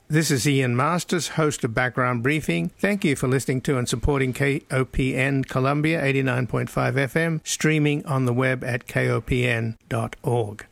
This is Ian Masters, host of Background Briefing. Thank you for listening to and supporting KOPN Columbia 89.5 FM, streaming on the web at kopn.org.